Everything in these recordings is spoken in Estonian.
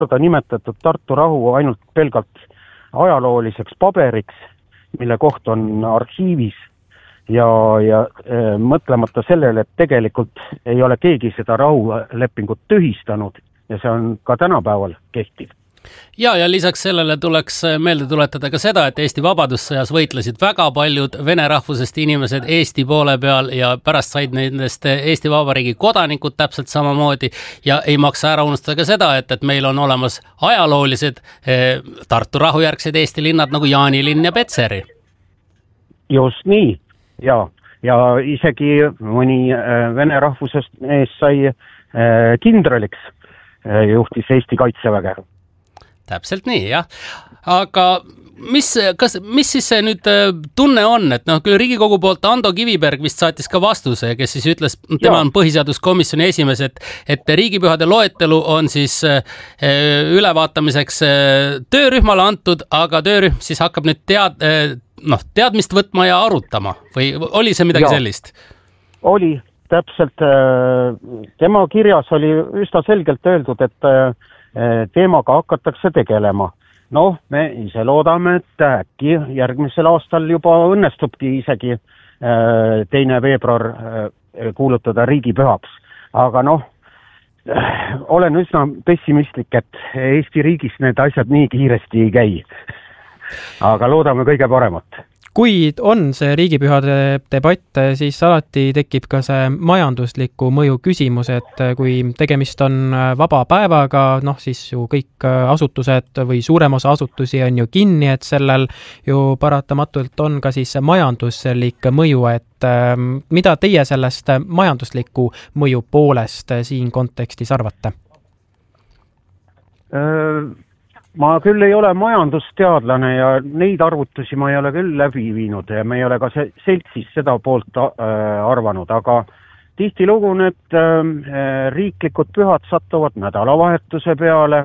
korda nimetatud Tartu rahu ainult pelgalt ajalooliseks paberiks, mille koht on arhiivis ja mõtlemata sellele, et tegelikult ei ole keegi seda rahulepingut tühistanud ja see on ka tänapäeval kehtiv. Ja lisaks sellele tuleks meelde tuletada ka seda, et Eesti vabadussõjas võitlesid väga paljud vene rahvusest inimesed Eesti poole peal ja pärast said nendest Eesti Vabariigi kodanikud täpselt samamoodi ja ei maksa ära unustada ka seda, et meil on olemas ajaloolised Tartu rahujärgsed Eesti linnad nagu Jaanilinn ja Petseri. Just nii, ja isegi mõni vene rahvusest mees sai kindraliks, juhtis Eesti kaitseväge. Täpselt nii, jah. Aga mis siis see nüüd tunne on, et küll Riigikogu poolt Ando Kiviberg vist saatis ka vastuse, kes siis ütles, tema on põhiseaduskomisjoni esimees, et riigipühade loetelu on siis ülevaatamiseks töörühmale antud, aga töörühm siis hakkab nüüd teadmist võtma ja arutama või oli see midagi sellist? Oli, täpselt. Tema kirjas oli üsna selgelt öeldud, et teemaga hakatakse tegelema. Me ise loodame, et äkki järgmisel aastal juba õnnestubki isegi 2. veebruar kuulutada riigipühaks. Aga olen üsna pessimistlik, et Eesti riigis need asjad nii kiiresti ei käi. Aga loodame kõige paremat. Kui on see riigipühade debatt, siis alati tekib ka see majandusliku mõju küsimus, et kui tegemist on vaba päevaga, siis ju kõik asutused või suurem osa asutusi on ju kinni, et sellel ju paratamatult on ka siis majanduslik mõju, et mida teie sellest majandusliku mõju poolest siin kontekstis arvate? Ma küll ei ole majandusteadlane ja neid arvutusi ma ei ole küll läbi viinud ja me ei ole ka seltsis seda poolt arvanud, aga tihtilugu need riiklikud pühad satuvad nädalavahetuse peale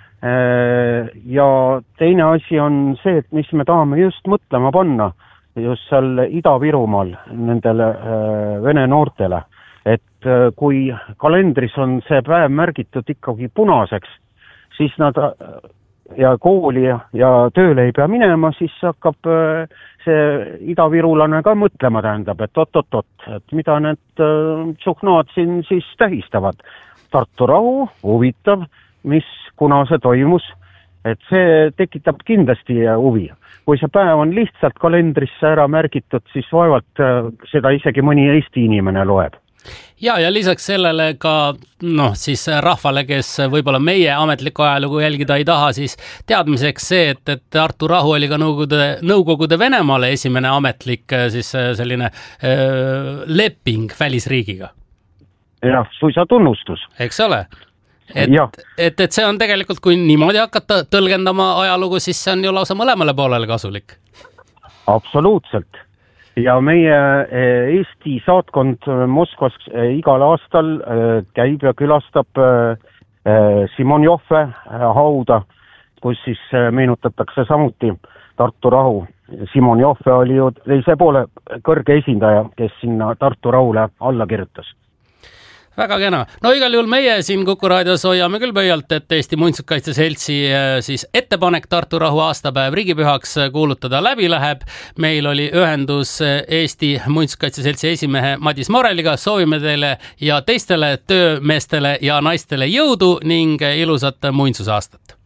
ja teine asi on see, et mis me tahame just mõtlema panna just seal Ida-Virumaal nendele vene noortele, et kui kalendris on see päev märgitud ikkagi punaseks, siis nad ja kooli ja tööle ei pea minema, siis hakkab see idavirulane ka mõtlema, tähendab, et et mida need tsuhnaad siin siis tähistavad. Tartu rahu, huvitav, kuna see toimus, et see tekitab kindlasti huvi. Kui see päev on lihtsalt kalendrisse ära märgitud, siis vaevalt seda isegi mõni Eesti inimene loeb. Ja lisaks sellele ka siis rahvale, kes võib-olla meie ametlikku ajalugu jälgida ei taha, siis teadmiseks see, et Tartu rahu oli ka Nõukogude Venemaale esimene ametlik siis selline leping välisriigiga. Jah, suisa tunnustus. Eks ole? Et see on tegelikult, kui niimoodi hakata tõlgendama ajalugu, siis see on ju lausa mõlemale poolele kasulik. Absoluutselt. Ja meie Eesti saatkond Moskvas igal aastal käib ja külastab Simon Joffe hauda, kus siis meenutatakse samuti Tartu rahu. Simon Joffe oli ju teise poole kõrge esindaja, kes sinna Tartu rahule alla kirjutas. Väga kena. Igal juhul meie siin Kuku raadios hoiame küll pöialt, et Eesti Muinsuskaitse Seltsi siis ettepanek Tartu rahu aastapäev riigipühaks kuulutada läbi läheb. Meil oli ühendus Eesti Muinsuskaitse Seltsi esimehe Madis Moreliga. Soovime teile ja teistele töömeestele ja naistele jõudu ning ilusat muinsusaastat.